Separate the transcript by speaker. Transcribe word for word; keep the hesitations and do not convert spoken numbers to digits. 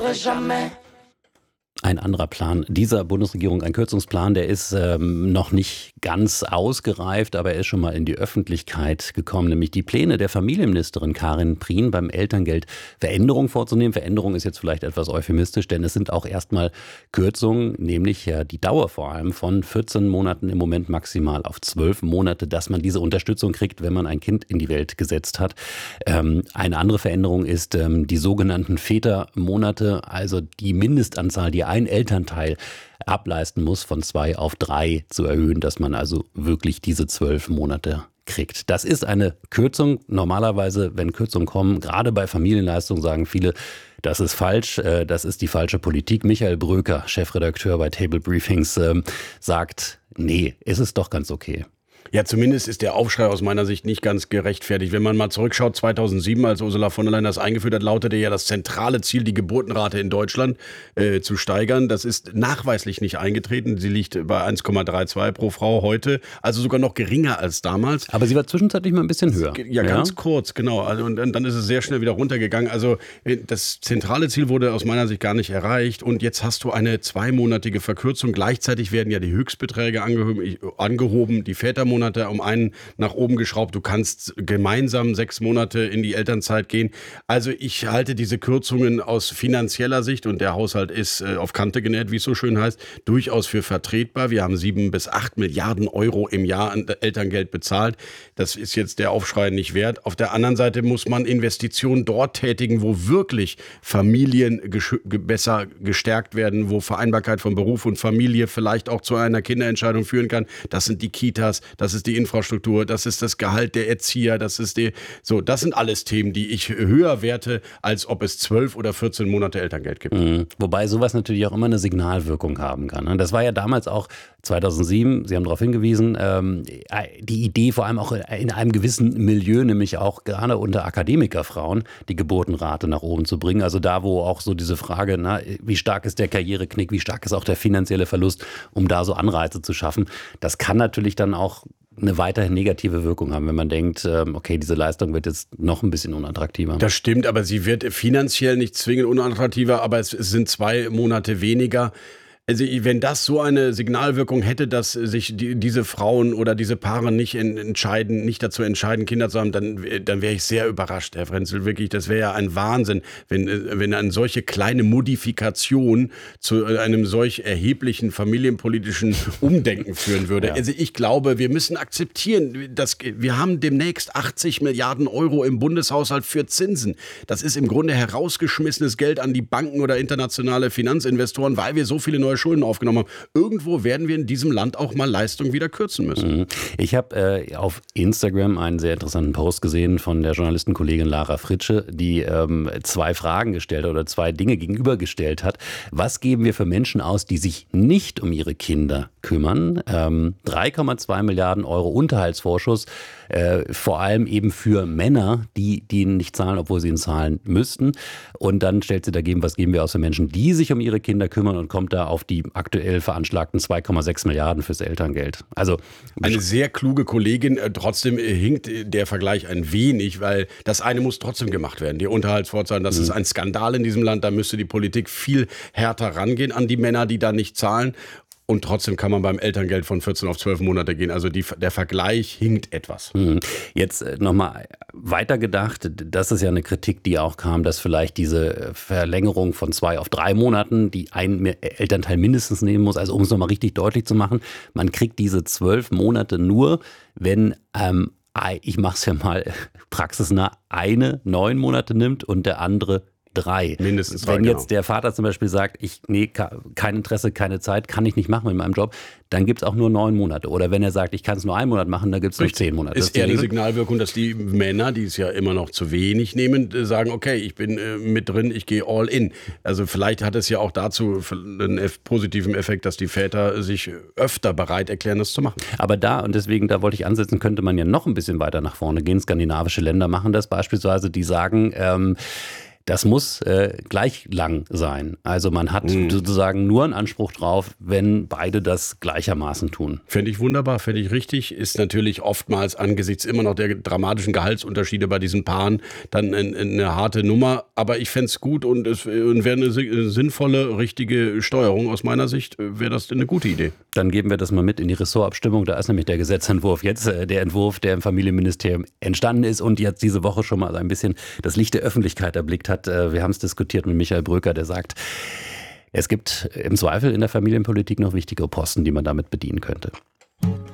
Speaker 1: Ein anderer Plan dieser Bundesregierung, ein Kürzungsplan, der ist ähm, noch nicht ganz ausgereift, aber er ist schon mal in die Öffentlichkeit gekommen, nämlich die Pläne der Familienministerin Karin Prien beim Elterngeld Veränderungen vorzunehmen. Veränderung ist jetzt vielleicht etwas euphemistisch, denn es sind auch erstmal Kürzungen, nämlich ja die Dauer vor allem von vierzehn Monaten im Moment maximal auf zwölf Monate, dass man diese Unterstützung kriegt, wenn man ein Kind in die Welt gesetzt hat. Ähm, eine andere Veränderung ist ähm, die sogenannten Vätermonate, also die Mindestanzahl, die ein Elternteil ableisten muss, von zwei auf drei zu erhöhen, dass man also wirklich diese zwölf Monate kriegt. Das ist eine Kürzung. Normalerweise, wenn Kürzungen kommen, gerade bei Familienleistungen, sagen viele, das ist falsch, das ist die falsche Politik. Michael Bröker, Chefredakteur bei Table Briefings, sagt, nee, ist es doch ganz okay.
Speaker 2: Ja, zumindest ist der Aufschrei aus meiner Sicht nicht ganz gerechtfertigt. Wenn man mal zurückschaut, zweitausendsieben, als Ursula von der Leyen das eingeführt hat, lautete ja das zentrale Ziel, die Geburtenrate in Deutschland äh, zu steigern. Das ist nachweislich nicht eingetreten. Sie liegt bei eins Komma zweiunddreißig pro Frau heute, also sogar noch geringer als damals.
Speaker 1: Aber sie war zwischenzeitlich mal ein bisschen höher.
Speaker 2: Ja, ganz ja? kurz, genau. Also, und dann ist es sehr schnell wieder runtergegangen. Also das zentrale Ziel wurde aus meiner Sicht gar nicht erreicht. Und jetzt hast du eine zweimonatige Verkürzung. Gleichzeitig werden ja die Höchstbeträge angehoben, angehoben die Vätermonate um einen nach oben geschraubt. Du kannst gemeinsam sechs Monate in die Elternzeit gehen. Also ich halte diese Kürzungen aus finanzieller Sicht, und der Haushalt ist äh, auf Kante genäht, wie es so schön heißt, durchaus für vertretbar. Wir haben sieben bis acht Milliarden Euro im Jahr an Elterngeld bezahlt. Das ist jetzt der Aufschrei nicht wert. Auf der anderen Seite muss man Investitionen dort tätigen, wo wirklich Familien gesch- besser gestärkt werden, wo Vereinbarkeit von Beruf und Familie vielleicht auch zu einer Kinderentscheidung führen kann. Das sind die Kitas, das ist die Infrastruktur, das ist das Gehalt der Erzieher, das ist die, so, das sind alles Themen, die ich höher werte, als ob es zwölf oder vierzehn Monate Elterngeld gibt.
Speaker 1: Mhm. Wobei sowas natürlich auch immer eine Signalwirkung haben kann. Das war ja damals auch zweitausendsieben, Sie haben darauf hingewiesen, ähm, die Idee vor allem auch in einem gewissen Milieu, nämlich auch gerade unter Akademikerfrauen, die Geburtenrate nach oben zu bringen. Also da, wo auch so diese Frage, na, wie stark ist der Karriereknick, wie stark ist auch der finanzielle Verlust, um da so Anreize zu schaffen. Das kann natürlich dann auch eine weiterhin negative Wirkung haben, wenn man denkt, okay, diese Leistung wird jetzt noch ein bisschen unattraktiver.
Speaker 2: Das stimmt, aber sie wird finanziell nicht zwingend unattraktiver, aber es, es sind zwei Monate weniger. Also wenn das so eine Signalwirkung hätte, dass sich die, diese Frauen oder diese Paare nicht in, entscheiden, nicht dazu entscheiden, Kinder zu haben, dann, dann wäre ich sehr überrascht, Herr Frenzel. Wirklich, das wäre ja ein Wahnsinn, wenn, wenn eine solche kleine Modifikation zu einem solch erheblichen familienpolitischen Umdenken führen würde. Ja. Also ich glaube, wir müssen akzeptieren, dass wir haben demnächst achtzig Milliarden Euro im Bundeshaushalt für Zinsen. Das ist im Grunde herausgeschmissenes Geld an die Banken oder internationale Finanzinvestoren, weil wir so viele neue Schulden aufgenommen haben. Irgendwo werden wir in diesem Land auch mal Leistungen wieder kürzen müssen.
Speaker 1: Ich habe äh, auf Instagram einen sehr interessanten Post gesehen von der Journalistenkollegin Lara Fritsche, die ähm, zwei Fragen gestellt hat oder zwei Dinge gegenübergestellt hat. Was geben wir für Menschen aus, die sich nicht um ihre Kinder kümmern? Ähm, drei Komma zwei Milliarden Euro Unterhaltsvorschuss, äh, vor allem eben für Männer, die, die nicht zahlen, obwohl sie ihn zahlen müssten. Und dann stellt sie dagegen, was geben wir aus für Menschen, die sich um ihre Kinder kümmern, und kommt da auf die aktuell veranschlagten zwei Komma sechs Milliarden fürs Elterngeld. Also
Speaker 2: eine sehr kluge Kollegin. Trotzdem hinkt der Vergleich ein wenig, weil das eine muss trotzdem gemacht werden. Die Unterhaltsfortzahlung, das mhm. ist ein Skandal in diesem Land. Da müsste die Politik viel härter rangehen an die Männer, die da nicht zahlen. Und trotzdem kann man beim Elterngeld von vierzehn auf zwölf Monate gehen. Also die, der Vergleich hinkt etwas.
Speaker 1: Jetzt nochmal weitergedacht. Das ist ja eine Kritik, die auch kam, dass vielleicht diese Verlängerung von zwei auf drei Monaten, die ein Elternteil mindestens nehmen muss, also um es nochmal richtig deutlich zu machen, man kriegt diese zwölf Monate nur, wenn ähm, ich mache es ja mal praxisnah, eine neun Monate nimmt und der andere drei.
Speaker 2: Mindestens drei,
Speaker 1: Wenn jetzt
Speaker 2: genau.
Speaker 1: der Vater zum Beispiel sagt, ich nee, kein Interesse, keine Zeit, kann ich nicht machen mit meinem Job, dann gibt es auch nur neun Monate. Oder wenn er sagt, ich kann es nur einen Monat machen, dann gibt es nur zehn Monate.
Speaker 2: Ist eher eine Signalwirkung, dass die Männer, die es ja immer noch zu wenig nehmen, sagen, okay, ich bin äh, mit drin, ich gehe all in. Also vielleicht hat es ja auch dazu einen positiven Effekt, dass die Väter sich öfter bereit erklären, das zu machen.
Speaker 1: Aber da, und deswegen, da wollte ich ansetzen, könnte man ja noch ein bisschen weiter nach vorne gehen. Skandinavische Länder machen das beispielsweise, die sagen, ähm, Das muss äh, gleich lang sein. Also man hat
Speaker 2: Mhm.
Speaker 1: sozusagen nur einen Anspruch drauf, wenn beide das gleichermaßen tun.
Speaker 2: Fände ich wunderbar, fände ich richtig. Ist natürlich oftmals angesichts immer noch der dramatischen Gehaltsunterschiede bei diesen Paaren dann eine, eine harte Nummer. Aber ich fände es gut und es wäre eine si- sinnvolle, richtige Steuerung aus meiner Sicht, wäre das eine gute Idee.
Speaker 1: Dann geben wir das mal mit in die Ressortabstimmung. Da ist nämlich der Gesetzentwurf jetzt, äh, der Entwurf, der im Familienministerium entstanden ist und jetzt diese Woche schon mal ein bisschen das Licht der Öffentlichkeit erblickt hat. Äh, wir haben es diskutiert mit Michael Bröker, der sagt, es gibt im Zweifel in der Familienpolitik noch wichtige Posten, die man damit bedienen könnte.